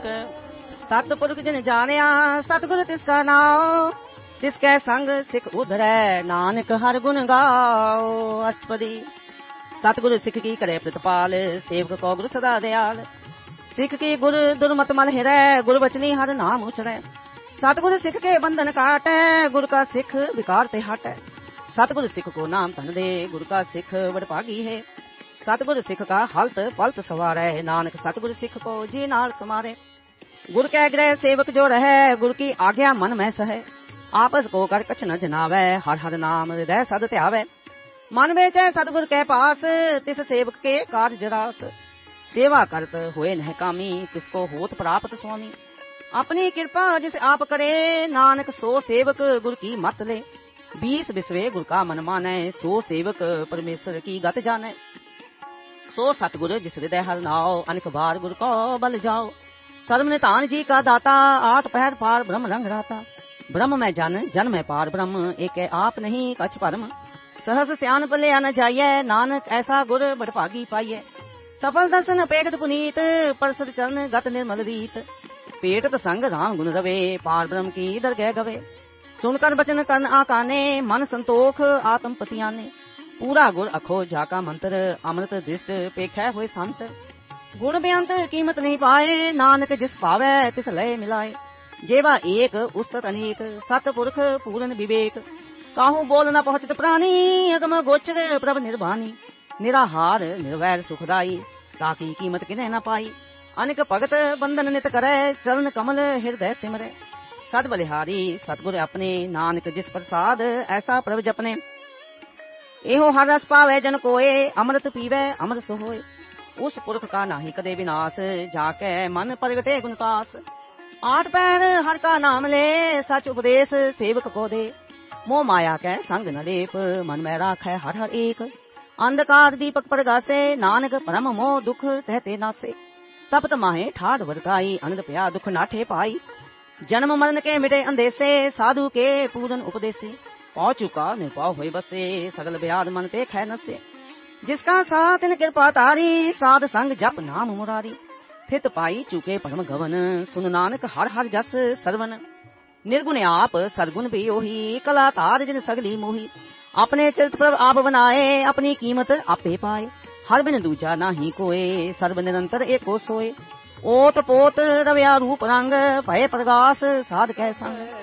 नानक सतपुरख जिन जानिया सतगुर तिसका नाम तिसकै संग सिख उधरै नानक हर गुण गाओ। अष्टपदी। सतगुरु सिख की करे प्रतिपाल सेवक को गुरु सदा दयाल। सिख की गुर दुर्मत मल हिरै गुरु बचनी हर नाम उचरै। सतगुरु सिख के बंधन काटै गुरु का सिख विकार ते हटै। सतगुरु सिख को नाम धन दे गुरु का सिख बड़भागी है। सतगुरु सिख का हलत पलत सवारै नानक सतगुरु सिख को जी नाल समारे। गुरु कै ग्रह सेवक जो रहे गुरु की आज्ञा मन में सहे। आपस को कर कछ न जनावै हर हर नाम हृदय सद ध्यावै। मन बेचै सतगुरु के पास तिस सेवक के कार्य रास। सेवा करत होए नह कामी तिसको होत प्राप्त स्वामी। अपनी कृपा जिस आप करे नानक सो सेवक गुरु की मत ले। 20 बिस्वे गुरु का मन मानै सो सेवक परमेश्वर की गत जानै। सो सतगुरु जिस हृदय हर नाओ अनेक बार गुरु को बल जाओ। सर्व निधान जी का दाता 8 पहर पार ब्रह्म रंग राता। ब्रह्म में जन में पार ब्रह्म एक आप नहीं कछ परम। सहस स्यान पलिया न जाइए नानक ऐसा गुर बड़भागी पाइए। सफल दर्शन अपेक्षित पुनीत परसद चरण गत निर्मल रीत। पेटत संग राम गुण रवे पार ब्रह्म की दरगह गवे। सुनकर बचन कन आकाने मन संतोख आत्म पतियाने। पूरा गुर अखो झाका मंत्र अमृत दृष्ट पेखै हुए संत। गुण बेअंत कीमत नहीं पाए नानक जिस पावै तिस लय मिलाए। जेवा एक उस्तत अनेक सतपुरख पूरन विवेक। काहू बोल न पहुंचत प्राणी अगम गोचर प्रभ निर्वाणी। निराहार निर्वैर सुखदाई ताकि कीमत किने न पाई। अनेक भगत बंधन नित करे चरण कमल हृदय सिमरे। सद बलिहारी सतगुर अपने नानक जिस प्रसाद ऐसा प्रभ जपने। एहो हर रस पावे जन कोय अमृत पीवे अमर सोहोय। उस पुरख का नाही कदे विनाश जाके मन प्रगटे गुणकास। 8 पैर हर का नाम ले सच उपदेश सेवक को दे। मोह माया कै संग न लेप मन में राखै हर हर एक। अंधकार दीपक प्रगासे नानक परम मोह दुख कहते नासे। तपत माहे ठाठ वरकाई अनंद प्या दुख नाठे पाई। जन्म मरण के मिटे अंदेसे साधु के पूरन उपदेसे। पौ चुका निपाव होई बसे सगल ब्याद मन ते खै नसे। जिसका साथ इन कृपा तारी साध संग जप नाम मुरारी। थित पाई चुके परम गवन सुन नानक हर हर जस सरवन। निर्गुण आप सरगुण भी ओही कला तार जिन सगली मोही। अपने चरित प्रभ आप बनाए अपनी कीमत आपे पाए। हर बिन दूजा नाही कोय सर्व निरंतर एको सोए। ओत पोत रव्या रूप रंग भय प्रगास साध कै संग।